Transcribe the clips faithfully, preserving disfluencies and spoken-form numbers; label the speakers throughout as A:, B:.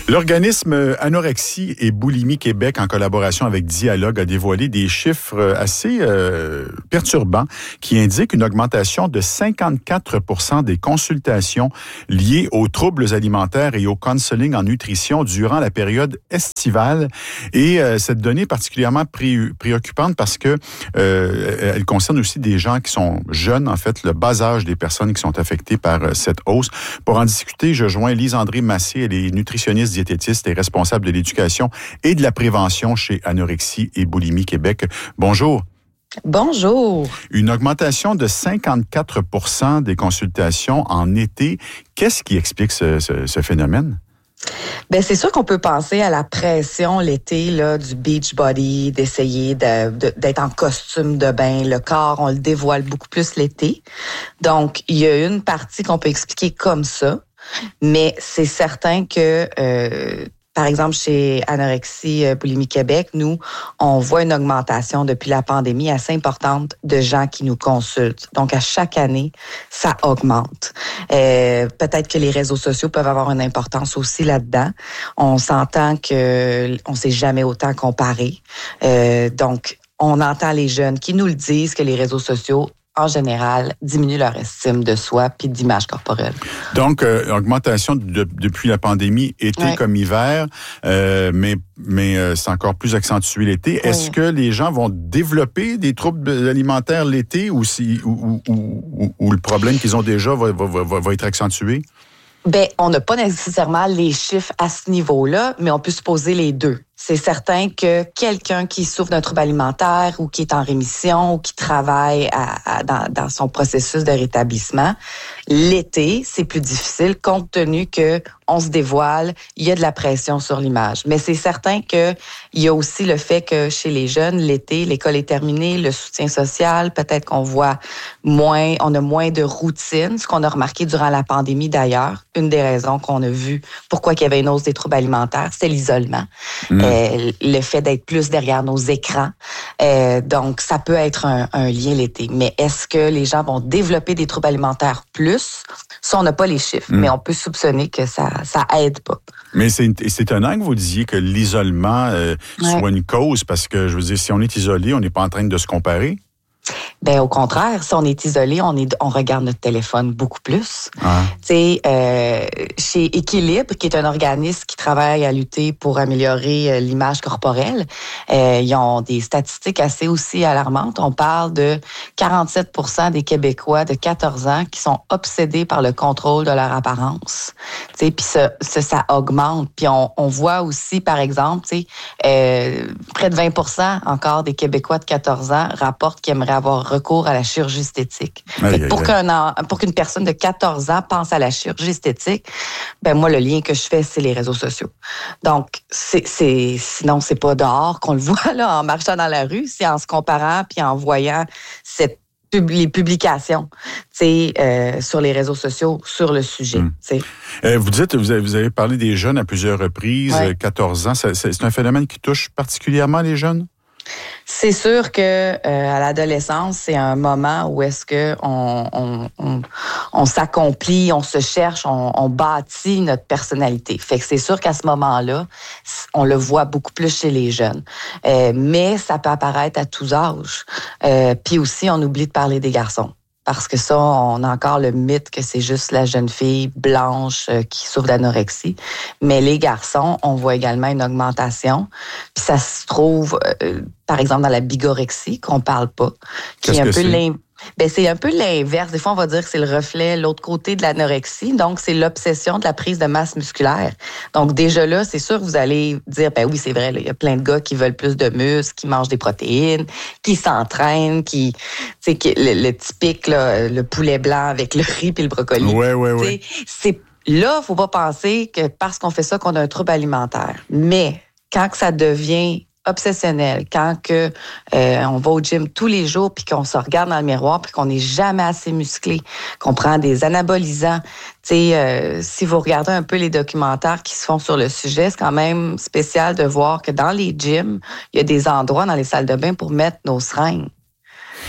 A: L'organisme Anorexie et Boulimie Québec, en collaboration avec Dialogue, a dévoilé des chiffres assez euh, perturbants qui indiquent une augmentation de cinquante-quatre pour cent des consultations liées aux troubles alimentaires et au counseling en nutrition durant la période estivale. Et euh, cette donnée est particulièrement pré- préoccupante parce que euh, elle concerne aussi des gens qui sont jeunes, en fait, le bas âge des personnes qui sont affectées par euh, cette hausse. Pour en discuter, je joins Lise-Andrée Massé, elle est nutritionniste, diététiste et responsable de l'éducation et de la prévention chez Anorexie et Boulimie Québec. Bonjour.
B: Bonjour.
A: Une augmentation de cinquante-quatre pour cent des consultations en été. Qu'est-ce qui explique ce, ce, ce phénomène?
B: Ben c'est sûr qu'on peut penser à la pression l'été là du beach body, d'essayer de, de, d'être en costume de bain. Le corps, on le dévoile beaucoup plus l'été. Donc, il y a une partie qu'on peut expliquer comme ça. Mais c'est certain que, euh, par exemple, chez Anorexie Boulimie Québec, nous, on voit une augmentation depuis la pandémie assez importante de gens qui nous consultent. Donc, à chaque année, ça augmente. Euh, peut-être que les réseaux sociaux peuvent avoir une importance aussi là-dedans. On s'entend que on s'est jamais autant comparé. Euh, donc, on entend les jeunes qui nous le disent que les réseaux sociaux en général, diminuent leur estime de soi puis d'image corporelle.
A: Donc, euh, augmentation de, depuis la pandémie, été ouais. comme hiver, euh, mais mais euh, c'est encore plus accentué l'été. Oui. Est-ce que les gens vont développer des troubles alimentaires l'été ou, si, ou, ou, ou, ou le problème qu'ils ont déjà va, va, va, va être accentué?
B: Ben, on n'a pas nécessairement les chiffres à ce niveau-là, mais on peut supposer les deux. C'est certain que quelqu'un qui souffre d'un trouble alimentaire ou qui est en rémission ou qui travaille à, à, dans, dans son processus de rétablissement, l'été, c'est plus difficile compte tenu que on se dévoile, il y a de la pression sur l'image. Mais c'est certain que il y a aussi le fait que chez les jeunes, l'été, l'école est terminée, le soutien social, peut-être qu'on voit moins, on a moins de routine, ce qu'on a remarqué durant la pandémie d'ailleurs. Une des raisons qu'on a vu pourquoi il y avait une hausse des troubles alimentaires, c'est l'isolement. Mmh. Euh, le fait d'être plus derrière nos écrans. Euh, donc, ça peut être un, un lien l'été. Mais est-ce que les gens vont développer des troubles alimentaires plus? Ça, on n'a pas les chiffres, mmh. mais on peut soupçonner que ça ça aide pas.
A: Mais c'est, c'est étonnant que vous disiez que l'isolement euh, ouais. soit une cause, parce que, je veux dire, si on est isolé, on n'est pas en train de se comparer.
B: Ben au contraire, si on est isolé, on est, on regarde notre téléphone beaucoup plus.
A: Ah.
B: Tu sais, euh, chez Équilibre, qui est un organisme qui travaille à lutter pour améliorer euh, l'image corporelle, euh, ils ont des statistiques assez aussi alarmantes. On parle de quarante-sept pour cent des Québécois de quatorze ans qui sont obsédés par le contrôle de leur apparence. Tu sais, puis ça, ça, ça augmente. Puis on, on voit aussi, par exemple, tu sais, euh, près de vingt pour cent encore des Québécois de quatorze ans rapportent qu'ils aimeraient avoir recours à la chirurgie esthétique.
A: Aïe,
B: pour,
A: aïe,
B: qu'un, pour qu'une personne de quatorze ans pense à la chirurgie esthétique, ben moi, le lien que je fais, c'est les réseaux sociaux. Donc, c'est, c'est, sinon, c'est pas dehors qu'on le voit là, en marchant dans la rue, c'est en se comparant puis en voyant cette les publications, euh, sur les réseaux sociaux sur le sujet.
A: Mmh. Euh, vous dites, vous avez, vous avez parlé des jeunes à plusieurs reprises, ouais. quatorze ans, c'est, c'est un phénomène qui touche particulièrement les jeunes?
B: C'est sûr que euh, à l'adolescence, c'est un moment où est-ce que on, on, on, on s'accomplit, on se cherche, on, on bâtit notre personnalité. Fait que c'est sûr qu'à ce moment-là, on le voit beaucoup plus chez les jeunes. Euh, mais ça peut apparaître à tous âges. Euh, puis aussi, on oublie de parler des garçons. Parce que ça, on a encore le mythe que c'est juste la jeune fille blanche euh, qui souffre d'anorexie. Mais les garçons, on voit également une augmentation. Puis ça se trouve, euh, par exemple, dans la bigorexie, qu'on parle pas. Qui
A: Qu'est-ce
B: est un
A: que
B: peu
A: c'est?
B: l'in... Ben, c'est un peu l'inverse. Des fois, on va dire que c'est le reflet, l'autre côté de l'anorexie. Donc, c'est l'obsession de la prise de masse musculaire. Donc, déjà là, c'est sûr que vous allez dire, ben oui, c'est vrai, il y a plein de gars qui veulent plus de muscles, qui mangent des protéines, qui s'entraînent, qui, tu sais, le, le typique, là, le poulet blanc avec le riz puis le brocoli.
A: Ouais, ouais, ouais.
B: C'est, là, faut pas penser que parce qu'on fait ça, qu'on a un trouble alimentaire. Mais, quand que ça devient obsessionnel, quand que euh, on va au gym tous les jours puis qu'on se regarde dans le miroir puis qu'on n'est jamais assez musclé, qu'on prend des anabolisants. Tu sais, euh, si vous regardez un peu les documentaires qui se font sur le sujet, c'est quand même spécial de voir que dans les gyms, il y a des endroits dans les salles de bain pour mettre nos seringues.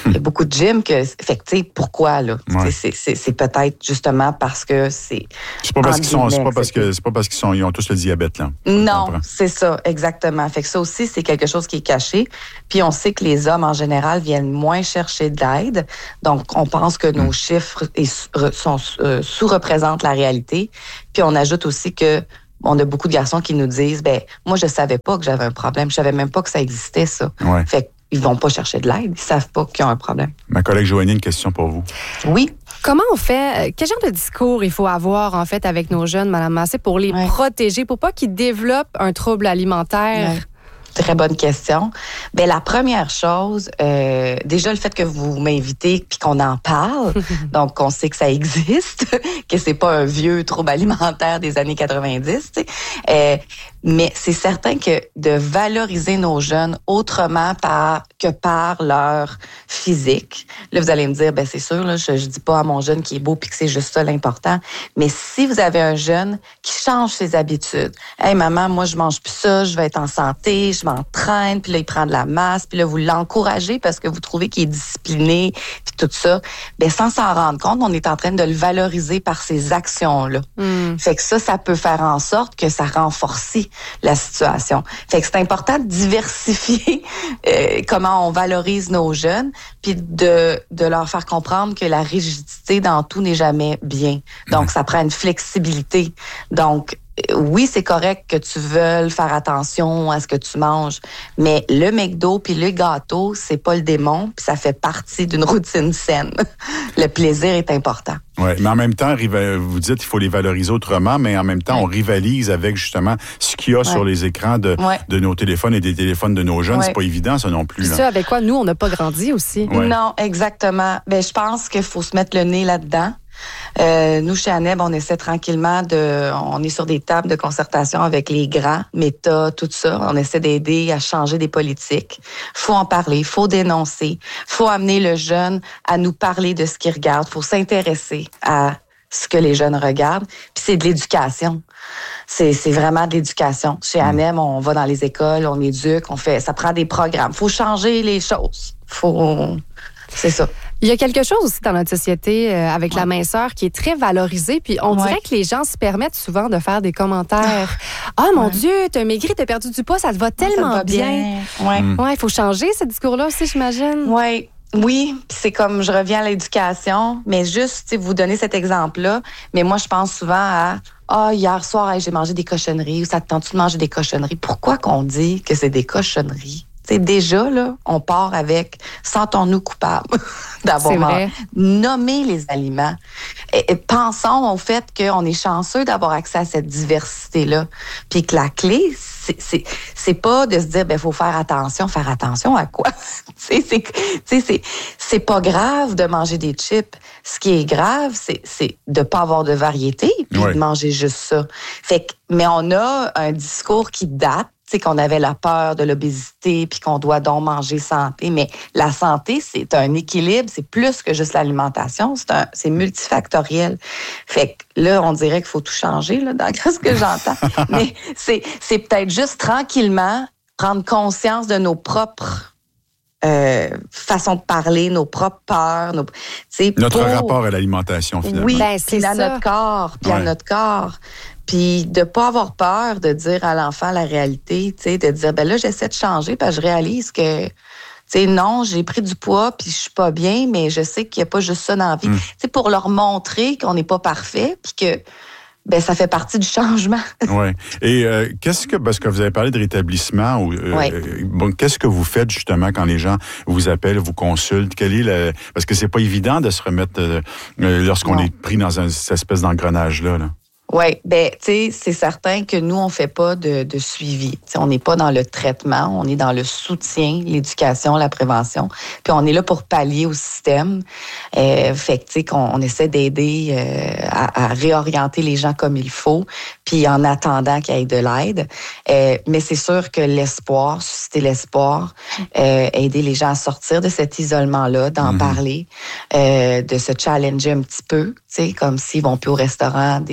B: Il y a beaucoup de gyms que, fait que, tu sais, pourquoi, là?
A: Ouais.
B: C'est, c'est, c'est peut-être justement parce que c'est...
A: C'est pas parce qu'ils sont, c'est pas parce que, c'est pas parce qu'ils sont, ils ont tous le diabète, là.
B: Non, c'est ça, exactement. Fait que ça aussi, c'est quelque chose qui est caché. Puis on sait que les hommes, en général, viennent moins chercher de l'aide. Donc, on pense que nos mmh. chiffres sont, euh, sous-représentent la réalité. Puis on ajoute aussi que on a beaucoup de garçons qui nous disent, ben moi, je savais pas que j'avais un problème. Je savais même pas que ça existait, ça.
A: Ouais.
B: Fait qu'ils vont pas chercher de l'aide. Ils savent pas qu'ils ont un problème.
A: Ma collègue Joanie, une question pour vous.
B: Oui.
C: Comment on fait, quel genre de discours il faut avoir, en fait, avec nos jeunes, Mme Massé, pour les ouais. protéger, pour pas qu'ils développent un trouble alimentaire?
B: Ouais. Très bonne question. Ben la première chose, euh, déjà le fait que vous m'invitez puis qu'on en parle, donc on sait que ça existe, que c'est pas un vieux trouble alimentaire des années quatre-vingt-dix, tu sais. Euh, mais c'est certain que de valoriser nos jeunes autrement par que par leur physique. Là, vous allez me dire, ben c'est sûr, là, je, je dis pas à mon jeune qui est beau puis que c'est juste ça l'important. Mais si vous avez un jeune qui change ses habitudes, hey maman, moi je mange plus ça, je vais être en santé, je m'entraîne, puis là il prend de la masse, puis là vous l'encouragez parce que vous trouvez qu'il est discipliné, puis tout ça. Ben sans s'en rendre compte, on est en train de le valoriser par ces actions-là. Mm. Fait que ça, ça peut faire en sorte que ça renforce la situation. Fait que c'est important de diversifier euh, comment on valorise nos jeunes, puis de, de leur faire comprendre que la rigidité dans tout n'est jamais bien. Donc, ça prend une flexibilité. Donc, oui, c'est correct que tu veuilles faire attention à ce que tu manges, mais le McDo puis le gâteau, c'est pas le démon, puis ça fait partie d'une routine saine. Le plaisir est important.
A: Oui, mais en même temps, vous dites qu'il faut les valoriser autrement, mais en même temps, ouais. on rivalise avec justement ce qu'il y a ouais. sur les écrans de, ouais. de nos téléphones et des téléphones de nos jeunes. Ouais. C'est pas évident, ça non plus.
C: C'est ça, avec quoi nous, on n'a pas grandi aussi.
B: Ouais. Non, exactement. Ben, je pense qu'il faut se mettre le nez là-dedans. Euh, nous, chez ANEB, on essaie tranquillement de... On est sur des tables de concertation avec les grands, Meta, tout ça. On essaie d'aider à changer des politiques. Faut en parler, faut dénoncer, faut amener le jeune à nous parler de ce qu'il regarde, faut s'intéresser à ce que les jeunes regardent. Puis c'est de l'éducation. C'est, c'est vraiment de l'éducation. Chez ANEB, on va dans les écoles, on éduque, on fait... Ça prend des programmes. Faut changer les choses. Faut... C'est ça.
C: Il y a quelque chose aussi dans notre société euh, avec ouais. la minceur qui est très valorisée. Puis on ouais. dirait que les gens se permettent souvent de faire des commentaires. Ah, oh, mon ouais. Dieu, t'as maigri, t'as perdu du poids, ça te va tellement ça te va bien. bien. Ouais. Mm. Ouais, il faut changer ce discours-là aussi, j'imagine.
B: Ouais. Oui, c'est comme je reviens à l'éducation, mais juste vous donner cet exemple-là. Mais moi, je pense souvent à ah, oh, hier soir, hey, j'ai mangé des cochonneries ou ça te tente-tu de manger des cochonneries? Pourquoi qu'on dit que c'est des cochonneries? T'sais, déjà, là, on part avec « sentons-nous coupables » d'avoir mangé. Nommer les aliments. Et, et pensons au fait qu'on est chanceux d'avoir accès à cette diversité-là. Puis que la clé, c'est, c'est, c'est pas de se dire « ben faut faire attention ». Faire attention à quoi? c'est, c'est, c'est, c'est pas grave de manger des chips. Ce qui est grave, c'est, c'est de pas avoir de variété puis ouais. de manger juste ça. Fait que, mais on a un discours qui date. C'est qu'on avait la peur de l'obésité puis qu'on doit donc manger santé. Mais la santé, c'est un équilibre, c'est plus que juste l'alimentation, c'est, un, c'est multifactoriel. Fait que là, on dirait qu'il faut tout changer là, dans ce que j'entends. Mais c'est, c'est peut-être juste tranquillement prendre conscience de nos propres euh, façons de parler, nos propres peurs. Nos,
A: notre
B: pour...
A: rapport à l'alimentation, finalement.
B: Oui, ben, c'est à ça. notre corps, puis ouais. à notre corps. Puis de pas avoir peur de dire à l'enfant la réalité, tu sais, de dire ben là j'essaie de changer parce que je réalise que tu sais non, j'ai pris du poids puis je suis pas bien, mais je sais qu'il y a pas juste ça dans la vie. Mm. Tu sais, pour leur montrer qu'on n'est pas parfait puis que ben ça fait partie du changement.
A: Oui. Et euh, qu'est-ce que parce que vous avez parlé de rétablissement ou euh,
B: oui.
A: bon, qu'est-ce que vous faites justement quand les gens vous appellent, vous consultent, quel est le parce que c'est pas évident de se remettre euh, lorsqu'on non. est pris dans un, cette espèce d'engrenage là. là.
B: Oui, ben tu sais, c'est certain que nous, on fait pas de, de suivi. T'sais, on n'est pas dans le traitement, on est dans le soutien, l'éducation, la prévention. Puis on est là pour pallier au système. Euh, fait que tu sais, qu'on on essaie d'aider euh, à, à réorienter les gens comme il faut, puis en attendant qu'il y ait de l'aide. Euh, mais c'est sûr que l'espoir, susciter l'espoir, euh, aider les gens à sortir de cet isolement-là, d'en mm-hmm. parler, euh, de se challenger un petit peu, tu sais, comme s'ils vont plus au restaurant, des aider à aller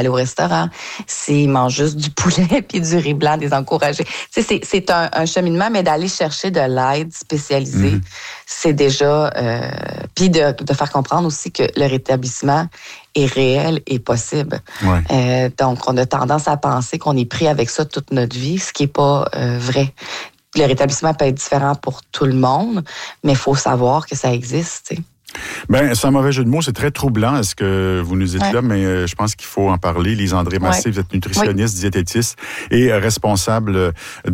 B: au restaurant. S'ils mangent juste du poulet puis du riz blanc, des encourager. Tu sais, c'est, c'est un, un cheminement, mais d'aller chercher de l'aide spécialisée, mmh. c'est déjà... Euh, puis de, de faire comprendre aussi que le rétablissement est réel et possible. Ouais. Euh, donc, on a tendance à penser qu'on est pris avec ça toute notre vie, ce qui n'est pas euh, vrai. Le rétablissement peut être différent pour tout le monde, mais il faut savoir que ça existe, tu sais.
A: Bien, c'est un mauvais jeu de mots, c'est très troublant, est-ce que vous nous dites ouais. là, mais euh, je pense qu'il faut en parler. Lise André Massé, ouais. vous êtes nutritionniste, oui. diététiste et responsable de,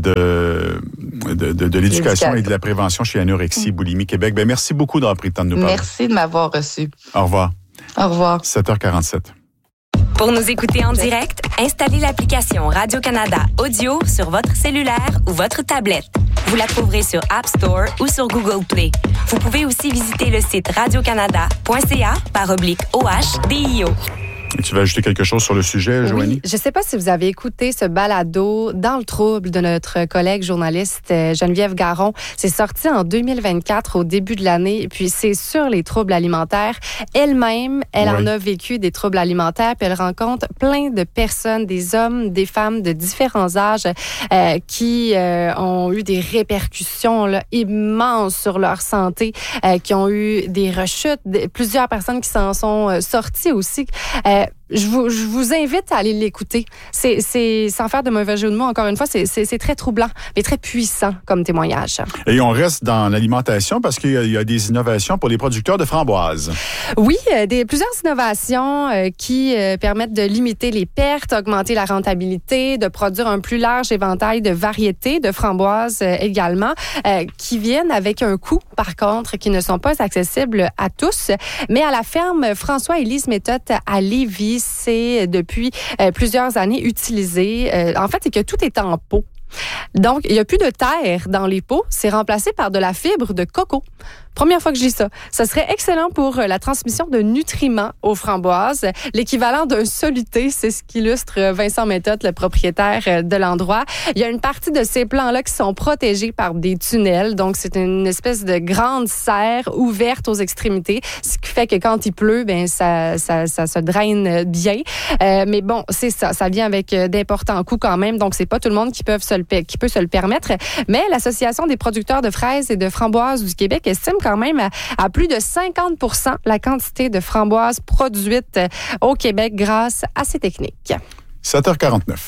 A: de, de, de l'éducation et de la prévention chez Anorexie Boulimie Québec. Bien, merci beaucoup d'avoir pris le temps de nous parler.
B: Merci de m'avoir reçu.
A: Au revoir.
B: Au revoir.
A: sept heures quarante-sept.
D: Pour nous écouter en direct, installez l'application Radio-Canada Audio sur votre cellulaire ou votre tablette. Vous la trouverez sur App Store ou sur Google Play. Vous pouvez aussi visiter le site radiocanada point c a par oblique O H D I O.
A: Et tu vas ajouter quelque chose sur le sujet, Joanie?
C: Oui, je ne sais pas si vous avez écouté ce balado Dans le trouble de notre collègue journaliste Geneviève Garon. C'est sorti en deux mille vingt-quatre, au début de l'année, puis c'est sur les troubles alimentaires. Elle-même, elle oui. en a vécu des troubles alimentaires, puis elle rencontre plein de personnes, des hommes, des femmes de différents âges euh, qui euh, ont eu des répercussions là, immenses sur leur santé, euh, qui ont eu des rechutes, des, plusieurs personnes qui s'en sont euh, sorties aussi. Euh, Je vous, je vous invite à aller l'écouter. C'est, c'est, sans faire de mauvais jeu de mots, encore une fois, c'est, c'est, c'est très troublant, mais très puissant comme témoignage.
A: Et on reste dans l'alimentation parce qu'il y a, il y a des innovations pour les producteurs de framboises.
C: Oui, des, plusieurs innovations euh, qui euh, permettent de limiter les pertes, augmenter la rentabilité, de produire un plus large éventail de variétés de framboises euh, également, euh, qui viennent avec un coût, par contre, qui ne sont pas accessibles à tous. Mais à la ferme François-Élise Méthode à Lévis, c'est depuis euh, plusieurs années utilisé. Euh, en fait, c'est que tout est en pot. Donc, il n'y a plus de terre dans les pots. C'est remplacé par de la fibre de coco. Première fois que je dis ça. Ça serait excellent pour la transmission de nutriments aux framboises. L'équivalent d'un soluté, c'est ce qu'illustre Vincent Méthode, le propriétaire de l'endroit. Il y a une partie de ces plants-là qui sont protégés par des tunnels. Donc, c'est une espèce de grande serre ouverte aux extrémités, ce qui fait que quand il pleut, ben ça, ça, ça se draine bien. Euh, mais bon, c'est ça. Ça vient avec d'importants coûts quand même. Donc, c'est pas tout le monde qui peut se le, qui peut se le permettre. Mais l'Association des producteurs de fraises et de framboises du Québec estime quand même à, à plus de cinquante pour cent la quantité de framboises produites au Québec grâce à ces techniques.
A: sept heures quarante-neuf.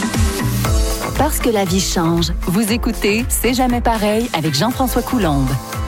D: Parce que la vie change. Vous écoutez C'est jamais pareil avec Jean-François Coulombe.